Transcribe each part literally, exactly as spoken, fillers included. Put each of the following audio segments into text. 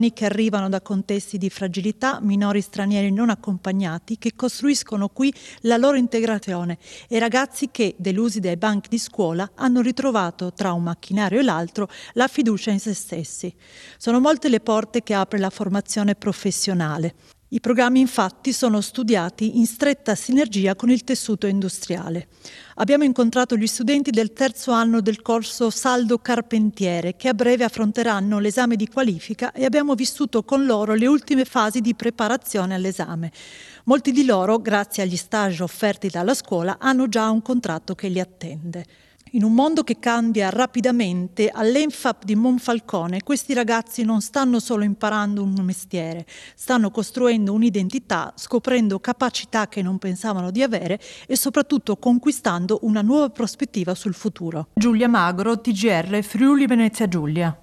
che arrivano da contesti di fragilità, minori stranieri non accompagnati che costruiscono qui la loro integrazione e ragazzi che, delusi dai banchi di scuola, hanno ritrovato tra un macchinario e l'altro la fiducia in se stessi. Sono molte le porte che apre la formazione professionale. I programmi infatti sono studiati in stretta sinergia con il tessuto industriale. Abbiamo incontrato gli studenti del terzo anno del corso Saldo Carpentiere che a breve affronteranno l'esame di qualifica e abbiamo vissuto con loro le ultime fasi di preparazione all'esame. Molti di loro, grazie agli stage offerti dalla scuola, hanno già un contratto che li attende. In un mondo che cambia rapidamente, all'Enfap di Monfalcone questi ragazzi non stanno solo imparando un mestiere, stanno costruendo un'identità, scoprendo capacità che non pensavano di avere e soprattutto conquistando una nuova prospettiva sul futuro. Giulia Magro, T G R, Friuli Venezia Giulia.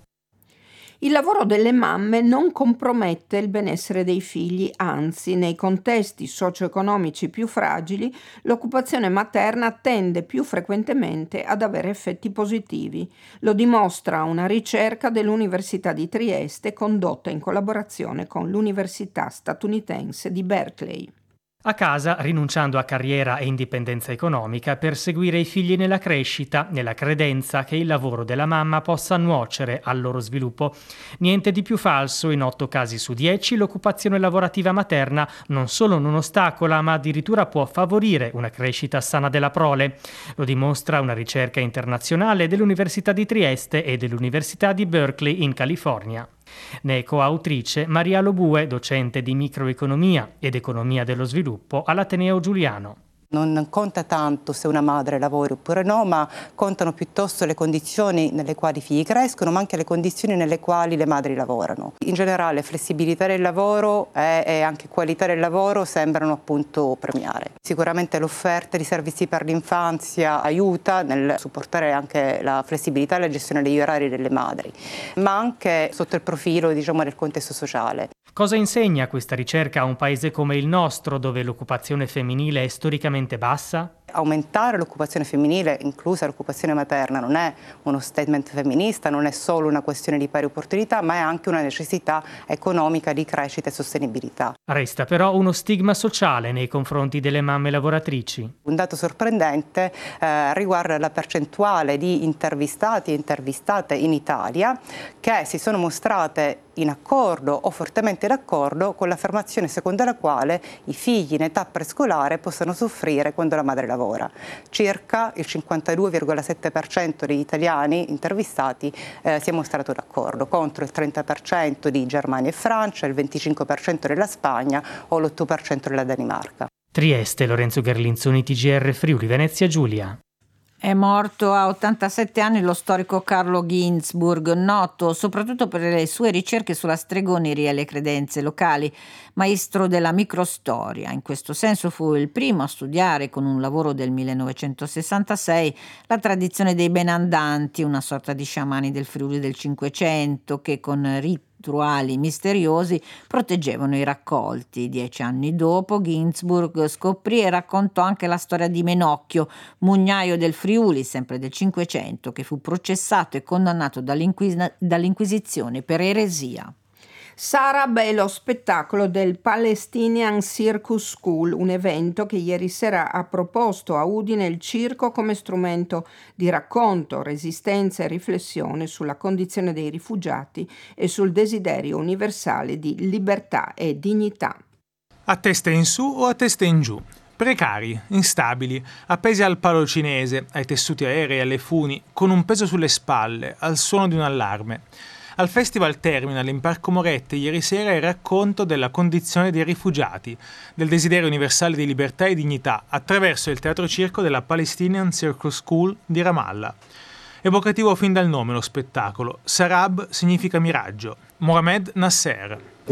Il lavoro delle mamme non compromette il benessere dei figli, anzi, nei contesti socio-economici più fragili, l'occupazione materna tende più frequentemente ad avere effetti positivi. Lo dimostra una ricerca dell'Università di Trieste condotta in collaborazione con l'Università statunitense di Berkeley. A casa, rinunciando a carriera e indipendenza economica per seguire i figli nella crescita, nella credenza che il lavoro della mamma possa nuocere al loro sviluppo. Niente di più falso, in otto casi su dieci l'occupazione lavorativa materna non solo non ostacola, ma addirittura può favorire una crescita sana della prole. Lo dimostra una ricerca internazionale dell'Università di Trieste e dell'Università di Berkeley in California. Ne è coautrice Maria Lobue, docente di microeconomia ed economia dello sviluppo all'Ateneo Giuliano. Non conta tanto se una madre lavora oppure no, ma contano piuttosto le condizioni nelle quali i figli crescono, ma anche le condizioni nelle quali le madri lavorano. In generale flessibilità del lavoro e, e anche qualità del lavoro sembrano appunto premiare. Sicuramente l'offerta di servizi per l'infanzia aiuta nel supportare anche la flessibilità e la gestione degli orari delle madri, ma anche sotto il profilo, diciamo, del contesto sociale. Cosa insegna questa ricerca a un paese come il nostro, dove l'occupazione femminile è storicamente bassa? Aumentare l'occupazione femminile, inclusa l'occupazione materna, non è uno statement femminista, non è solo una questione di pari opportunità, ma è anche una necessità economica di crescita e sostenibilità. Resta però uno stigma sociale nei confronti delle mamme lavoratrici. Un dato sorprendente eh, riguarda la percentuale di intervistati e intervistate in Italia che si sono mostrate in accordo o fortemente d'accordo con l'affermazione secondo la quale i figli in età prescolare possono soffrire quando la madre lavora. Circa il cinquantadue virgola sette per cento degli italiani intervistati eh, si è mostrato d'accordo, contro il trenta per cento di Germania e Francia, il venticinque per cento della Spagna o l'otto per cento della Danimarca. Trieste, Lorenzo Gerlinzoni, T G R, Friuli Venezia Giulia. È morto a ottantasette anni lo storico Carlo Ginzburg, noto soprattutto per le sue ricerche sulla stregoneria e le credenze locali, maestro della microstoria. In questo senso fu il primo a studiare, con un lavoro del millenovecentosessantasei, la tradizione dei benandanti, una sorta di sciamani del Friuli del Cinquecento che con riti rituali misteriosi proteggevano i raccolti. Dieci anni dopo Ginzburg scoprì e raccontò anche la storia di Menocchio, mugnaio del Friuli, sempre del Cinquecento, che fu processato e condannato dall'inquis- dall'Inquisizione per eresia. Sarab è lo spettacolo del Palestinian Circus School, un evento che ieri sera ha proposto a Udine il circo come strumento di racconto, resistenza e riflessione sulla condizione dei rifugiati e sul desiderio universale di libertà e dignità. A testa in su o a testa in giù? Precari, instabili, appesi al palo cinese, ai tessuti aerei e alle funi, con un peso sulle spalle, al suono di un allarme. Al Festival Terminal in Parco Moretti ieri sera il racconto della condizione dei rifugiati, del desiderio universale di libertà e dignità attraverso il teatro circo della Palestinian Circus School di Ramallah. Evocativo fin dal nome lo spettacolo. Sarab significa miraggio. Mohamed Nasser. È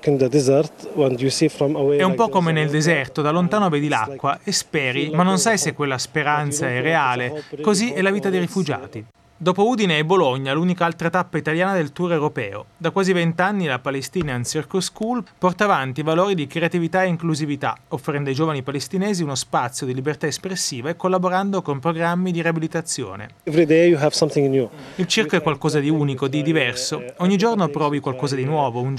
un po' come nel deserto, da lontano vedi l'acqua e speri, ma non sai se quella speranza è reale. Così è la vita dei rifugiati. Dopo Udine e Bologna, l'unica altra tappa italiana del tour europeo. Da quasi vent'anni la Palestinian Circus School porta avanti valori di creatività e inclusività, offrendo ai giovani palestinesi uno spazio di libertà espressiva e collaborando con programmi di riabilitazione. Il circo è qualcosa di unico, di diverso. Ogni giorno provi qualcosa di nuovo, un